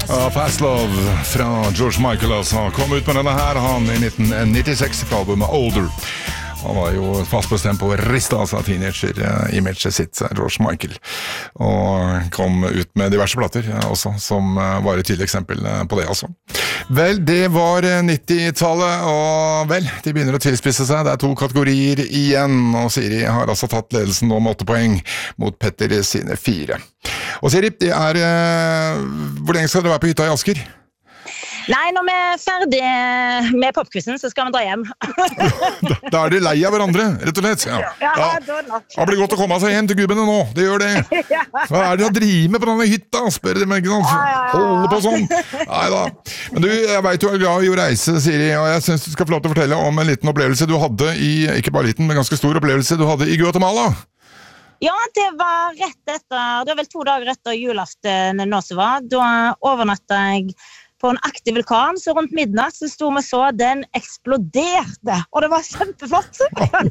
Ja, Fast Love fra George Michael altså. Kom ut med denne her han i 1996 fra albumet Older. Han var jo fast bestemt på å riste av seg teenager-imaget sitt, George Michael. Og kom ut med diverse plater også, som var et tydelig eksempel på det altså. Vel, det var 90-tallet, og vel, de begynner å tilspisse seg. Det er 2 kategorier igjen, og Siri har altså tatt ledelsen nå med 8 poeng mot Petter sine 4. Og Siri, det er... Hvor lenge skal du være på hytta i Asker? Nei, når vi er ferdig med popquizen, så skal vi dra hjem. Da er de lei av hverandre, rett og slett. Ja, da er det nok. Det blir godt å komme seg hjem til gubbene nå, det gjør det. Hva er det å drive med på denne hytta? Spør de meg, ikke sant? Holde på sånn. Neida. Men du, jeg vet du er glad i å reise, Siri, og jeg synes du skal få lov til å fortelle om en liten opplevelse du hadde i, ikke bare liten, men ganske stor opplevelse du hadde i Guatemala. Ja, det var det var vel 2 dager etter julaften nå som var. Da overnattet jeg på en aktiv vulkan, så rundt midnatt så sto vi så, den eksploderte, og det var kjempeflott.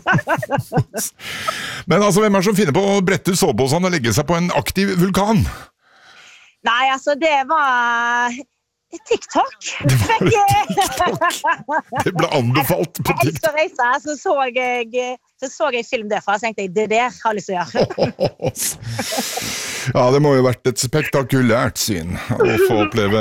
Men altså, hvem er det som finner på å brette soveposen og legge seg på en aktiv vulkan? Nei, altså, det var TikTok. Det ble anbefalt på TikTok. Jeg elsker å reise, så så jeg film derfra, så tenkte jeg, det der har jeg lyst til å gjøre. Ja, det må jo ha vært et spektakulært syn å få oppleve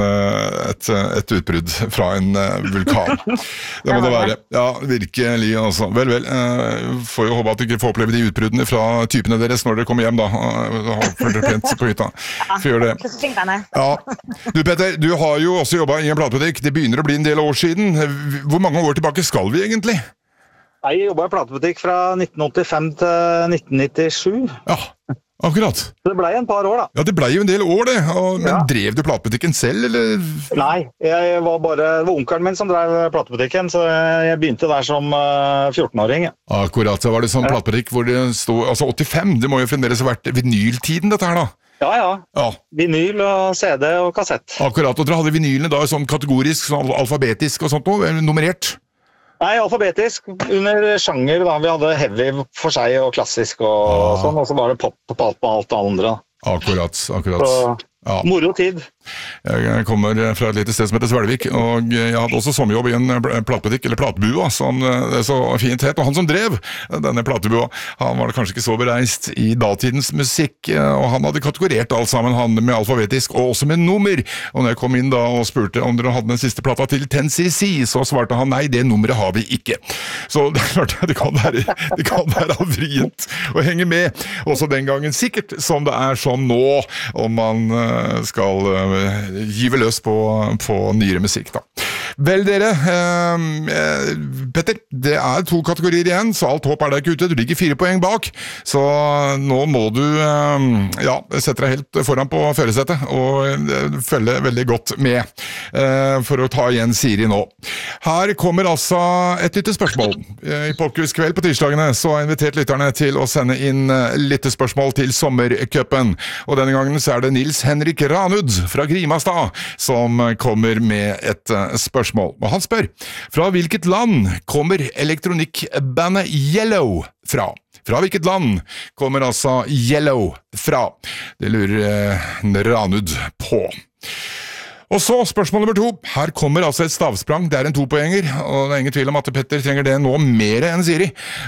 et utbrudd fra en vulkan. Det må det være. Ja, virkelig altså. Vel, får jo håpe at du ikke får oppleve de utbruddene fra typene deres når dere kommer hjem da. Følg dere pent på hytta. For gjør det. Ja. Du Petter, du har jo også jobbet i en platebutikk. Det begynner å bli en del år siden. Hvor mange år tilbake skal vi egentlig? Jeg jobbet i platebutikk fra 1985 til 1997. Ja, akkurat. Det ble en par år da. Ja, det ble jo en del år det. Men drev du platebutikken selv, eller? Nei, det var onkelen min som drev platebutikken, så jeg begynte der som 14-åring. Akkurat, så var det sånn platebutikk hvor det stod, altså 85, det må jo fremdeles ha vært vinyltiden dette her da. Ja. Vinyl og CD og kassett. Akkurat, og dere hadde vinylene da sånn kategorisk, sånn alfabetisk og sånt noe, nummerert? Nei, alfabetisk, under sjanger da. Vi hadde heavy for seg og klassisk og sånn, og så var det pop på alt det andre. Akkurat. Så, moro tid. Jeg kommer fra et lite sted som heter Svelvik, og jeg hadde også sommerjobb i en platebutikk, eller platebua, som det så fint het, og han som drev denne platebua, han var kanskje ikke så bereist i datidens musikk, og han hadde kategorert alt sammen, han med alfabetisk, og også med nummer, og når jeg kom inn da og spurte om dere hadde den siste plata til 10cc, så svarte han, nei, det nummeret har vi ikke. Så det er klart, det kan være vrient å henge med, også den gangen sikkert, som det er sånn nå, om man skal gyve løs på nyere musikk da. Vel dere, Petter, det er 2 kategorier igjen, så alt håp er der ikke ute, du ligger 4 poeng bak, så nå må du sette deg helt foran på førersetet og følge veldig godt med for å ta igjen Siri nå. Her kommer altså et lyttespørsmål. I Popquiz-kveld på tirsdagene så har jeg invitert lytterne til å sende inn lyttespørsmål til sommercupen, og denne gangen så er det Nils Henrik Ranud fra Grimastad som kommer med et spørsmål. Og han spør, fra hvilket land kommer elektronikkbandet Yellow fra? Fra hvilket land kommer altså Yellow fra? Det lurer Ranud på. Og så spørsmål nummer 2. Her kommer altså et stavsprang. Det er en 2-poenger, og det er ingen tvil om at Petter trenger det nå mer enn Siri.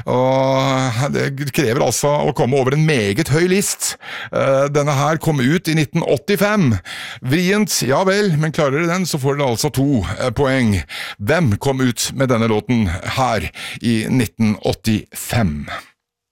Og det krever altså å komme over en meget høy list. Denne her kom ut i 1985. Vrient, ja vel, men klarer dere den, så får dere altså 2 poeng. Hvem kom ut med denne låten her i 1985?